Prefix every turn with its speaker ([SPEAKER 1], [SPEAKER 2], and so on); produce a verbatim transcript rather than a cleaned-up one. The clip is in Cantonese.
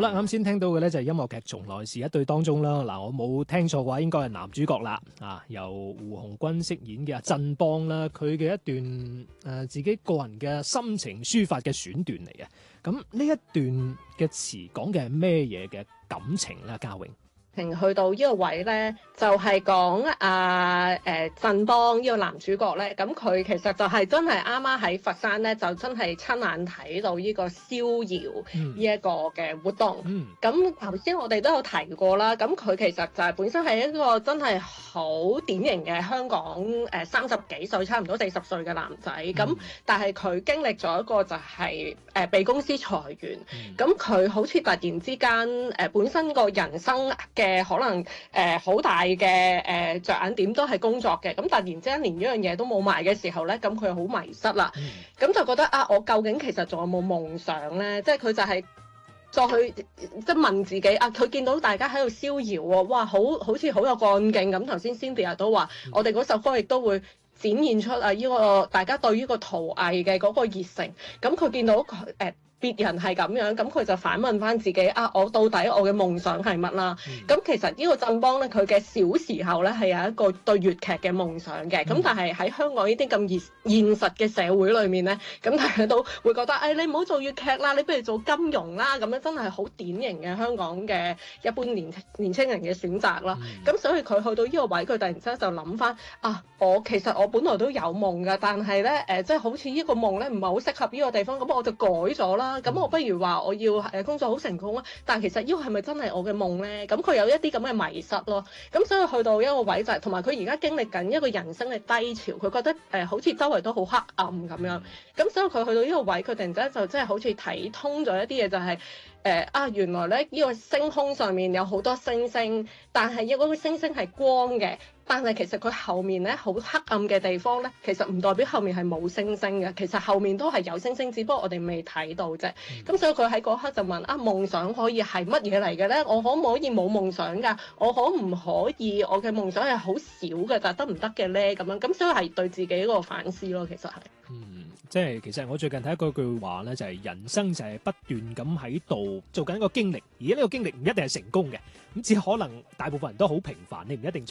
[SPEAKER 1] 啦，啱先聽到嘅咧就係音樂劇《從來是一對》當中啦。嗱，我冇聽錯嘅話，應該係男主角啦，啊，由胡鴻鈞飾演嘅阿振邦啦，佢嘅一段誒、呃、自己個人嘅心情抒發嘅選段嚟嘅。咁呢一段嘅詞講嘅係咩嘢嘅感情咧？嘉穎。
[SPEAKER 2] 去到呢個位咧，就係講啊誒振邦呢個男主角咧，咁佢其實就係真係啱啱喺佛山咧，就真係親眼睇到呢個逍遙呢一個嘅活動。咁頭先我哋都有提過啦，咁佢其實就係本身係一個真係好典型嘅香港誒三十幾歲，差唔多四十歲嘅男仔。咁、嗯、但係佢經歷咗一個就係、是、誒、呃、被公司裁員，咁佢、嗯、好似突然之間誒、呃、本身個人生嘅可能誒好、呃、大嘅誒着眼點都係工作嘅，咁突然之間連呢樣嘢都冇埋嘅時候咧，咁佢好迷失啦，咁、嗯、就覺得啊，我究竟其實仲有冇夢想咧？即係佢就係再去即係問自己啊，佢見到大家喺度逍遙喎，哇，好好似好有幹勁咁。頭先 Cindy 都話，嗯、我哋嗰首歌亦都會展現出啊呢、呢個大家對於個陶藝嘅嗰個熱誠。咁佢見到佢誒。呃別人係咁樣，咁佢就反問翻自己啊，我到底我嘅夢想係乜啦？咁、嗯、其實呢個振邦咧，佢嘅小時候咧係有一個對粵劇嘅夢想嘅，咁、嗯、但係喺香港呢啲咁現現實嘅社會裏面咧，咁大家都會覺得，誒、哎、你唔好做粵劇啦，你不如做金融啦，咁樣真係好典型嘅香港嘅一般年年青人嘅選擇啦。咁、嗯、所以佢去到呢個位，佢突然之間就諗翻啊，我其實我本來都有夢㗎，但係咧誒，即係好似呢個夢咧唔係好適合呢個地方，咁我就改咗啦。咁我不如話我要誒工作好成功啊，但係其實呢個係咪真係我嘅夢咧？咁佢有一啲咁嘅迷失咯。咁所以去到一個位就係，同埋佢而家經歷緊一個人生嘅低潮，佢覺得誒、呃、好似周圍都好黑暗咁樣。咁所以佢去到呢個位，佢突然之間就真係好似睇通咗一啲嘢，就係、是。誒、呃、啊！原來咧，呢、這個星空上面有好多星星，但係一嗰個星星係光嘅，但係其實佢後面咧好黑暗嘅地方咧，其實唔代表後面係冇星星嘅，其實後面都係有星星，只不過我哋未睇到啫。咁、嗯、所以佢喺嗰刻就問啊：夢想可以係乜嘢嚟嘅咧？我可唔可以冇夢想㗎？我可唔可以我嘅夢想係好少嘅，但係得唔得嘅咧？咁樣咁所以係對自己一個反思咯，其實係。
[SPEAKER 1] 嗯，即係其實我最近睇過一句話咧，就係、是、人生就係不斷咁喺度做緊一個經歷，而呢個經歷唔一定係成功嘅，咁只可能大部分人都好平凡，你唔一定